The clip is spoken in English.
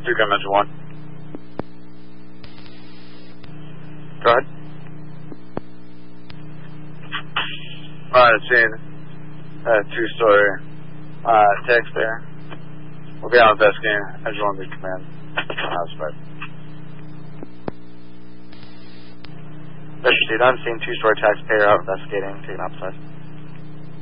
Duke, Metro 1. Go ahead. Alright, seen two-story text there. We'll be out investigating. Metro 1 big command. House right. Special seat, I'm seeing two-story taxpayer out investigating, taking outside.